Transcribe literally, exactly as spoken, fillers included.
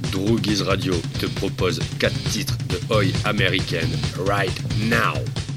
Droogies Radio te propose quatre titres de Oi américaine right now.